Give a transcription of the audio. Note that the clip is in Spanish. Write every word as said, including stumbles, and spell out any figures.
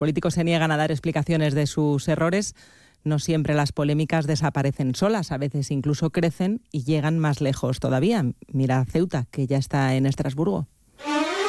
políticos se niegan a dar explicaciones de sus errores, no siempre las polémicas desaparecen solas, a veces incluso crecen y llegan más lejos todavía. Mira Ceuta, que ya está en Estrasburgo.